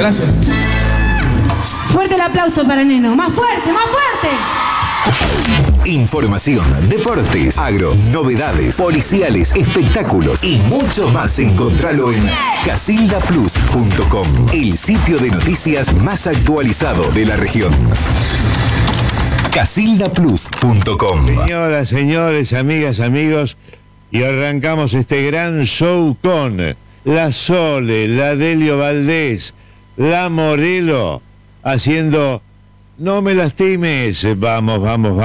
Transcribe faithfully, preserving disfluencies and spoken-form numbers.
Gracias. Fuerte el aplauso para Neno. Más fuerte, más fuerte. Información, deportes, agro, novedades, policiales, espectáculos y mucho más. Encontralo en casilda plus punto com, el sitio de noticias más actualizado de la región. casilda plus punto com. Señoras, señores, amigas, amigos, y arrancamos este gran show con la Sole, la Delio Valdés, la Morelo, haciendo No me lastimes. Vamos, vamos, vamos.